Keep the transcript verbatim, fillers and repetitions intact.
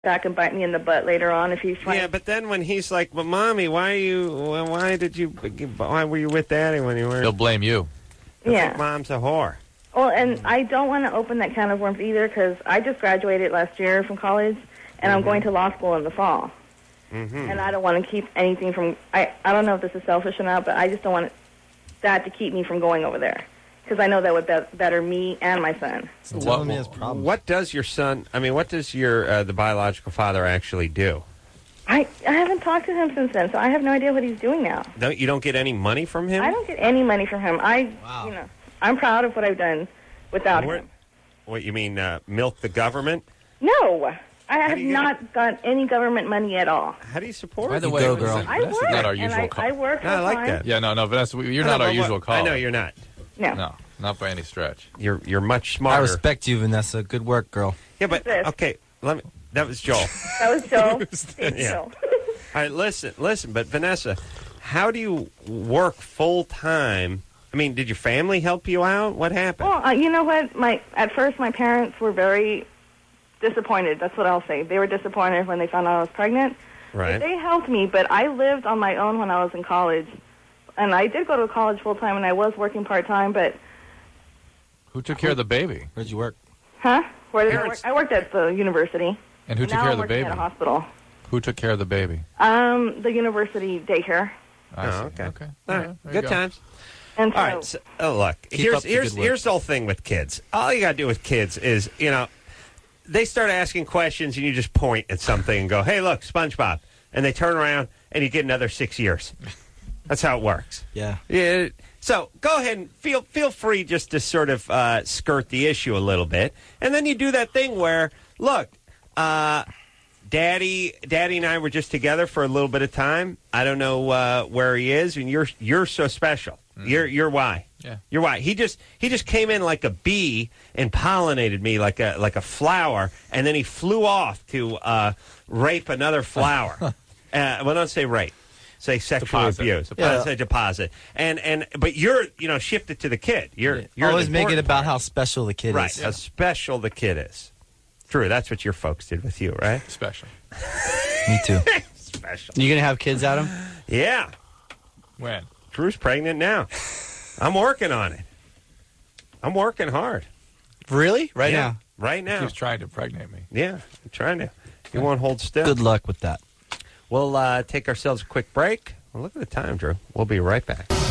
back and bite me in the butt later on if he finds... Yeah, but then when he's like, "Well, mommy, why are you? Why did you? Why were you with daddy when you were?" He'll blame you. Yeah. Think mom's a whore. Well, and I don't want to open that can of worms either because I just graduated last year from college, and mm-hmm. I'm going to law school in the fall. Mm-hmm. And I don't want to keep anything from... I, I don't know if this is selfish or not, but I just don't want that to keep me from going over there. Because I know that would be- better me and my son. So what, what, what does your son... I mean, what does your uh, the biological father actually do? I, I haven't talked to him since then, so I have no idea what he's doing now. Don't, you don't get any money from him? I don't get any money from him. I, wow. you know, I'm proud of what I've done without Where, him. What, you mean uh, milk the government? No. I have not got any government money at all. How do you support By the you way, go, girl. I work, not our and usual I, call. I work No, I like full-time. that. Yeah, no, no, Vanessa, we- you're No, not no, our but usual what- call. I know you're not. No. No, not by any stretch. You're you're much smarter. I respect you, Vanessa. Good work, girl. Yeah, but okay, let me. That was Joel. That was Joel. Thank you, Yeah. Joel. All right, listen, listen. But Vanessa, how do you work full time? I mean, did your family help you out? What happened? Well, uh, you know what? My At first, my parents were very disappointed. That's what I'll say. They were disappointed when they found out I was pregnant. Right. But they helped me, but I lived on my own when I was in college. And I did go to college full-time, and I was working part-time, but... Who took care of the baby? Where'd you work? Huh? Where did I work? Parents- I worked at the university. And who took now care I'm of the working baby? at a hospital. Who took care of the baby? Um, the university daycare. I Oh, see. okay. Okay. All All right. right, there Good you go. times. And so, All right. So, oh, look. Keep here's up the here's good work. here's the whole thing with kids. All you got to do with kids is, you know, they start asking questions, and you just point at something and go, "Hey, look, SpongeBob," and they turn around, and you get another six years. That's how it works. Yeah. Yeah. So go ahead and feel feel free just to sort of uh, skirt the issue a little bit, and then you do that thing where, look, uh, Daddy, Daddy and I were just together for a little bit of time. I don't know uh, where he is, and you're you're so special. Mm. You're you're why. Yeah. You're why. He just he just came in like a bee and pollinated me like a like a flower, and then he flew off to uh, rape another flower. uh, well, don't say rape. Say sexual Deposit. abuse. Deposit. Yeah. Say deposit. And and but you're you know shifted to the kid. You're you're Always the make it important about part. how special the kid Right. is. How special the kid is. True. That's what your folks did with you, right? Special. Me too. Special. You gonna have kids, Adam? Yeah. When? Drew's pregnant now. I'm working on it. I'm working hard. Really? Right Yeah. now? Right now. He's trying to impregnate me. Yeah. I'm trying to. You won't hold still. Good luck with that. We'll uh, take ourselves a quick break. Well, look at the time, Drew. We'll be right back.